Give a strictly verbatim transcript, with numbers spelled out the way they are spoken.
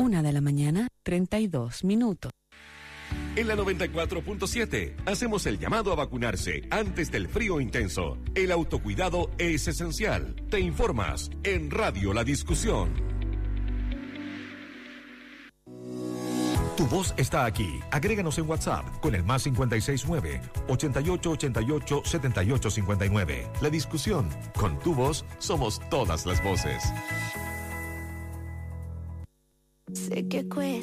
Una de la mañana, treinta y dos minutos. En la noventa y cuatro punto siete hacemos el llamado a vacunarse antes del frío intenso. El autocuidado es esencial. Te informas en Radio La Discusión. Tu voz está aquí. Agréganos en WhatsApp con el más cinco seis nueve, ochenta y ocho ochenta y ocho, setenta y ocho cincuenta y nueve. La Discusión. Con tu voz somos todas las voces. Sé que cuesta.